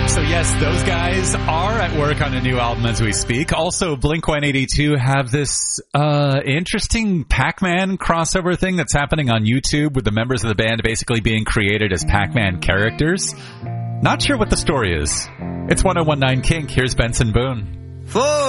So yes, those guys are at work on a new album as we speak. Also, Blink-182 have this interesting Pac-Man crossover thing that's happening on YouTube with the members of the band basically being created as Pac-Man characters. Not sure what the story is. It's 101.9 Kink. Here's Benson Boone.